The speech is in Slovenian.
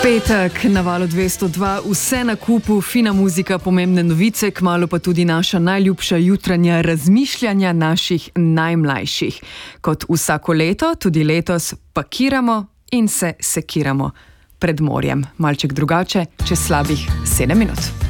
Petek na Valu 202, vse na kupu, fina muzika, pomembne novice, kmalu pa tudi naša najljubša jutranja razmišljanja naših najmlajših. Kot vsako leto, tudi letos pakiramo in se sekiramo pred morjem. Malček drugače, čez slabih 7 minut.